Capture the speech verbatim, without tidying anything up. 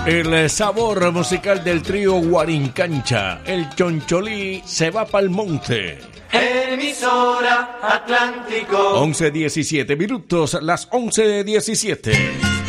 El sabor musical del trío Guarincancha, el Choncholí se va pa'l monte. Emisora Atlántico. once diecisiete minutos, las once diecisiete.